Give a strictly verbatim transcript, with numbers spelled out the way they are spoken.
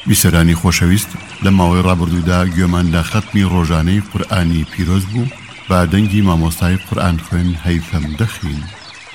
بیسەرانی خۆشەویست، لە ماوەی ڕابردوودا گوێمان لە خەتمی ڕۆژانەی قورئانی پیرۆز بوو بە دەنگی مامۆستای قورئان خوێن هەیثەم دەخین.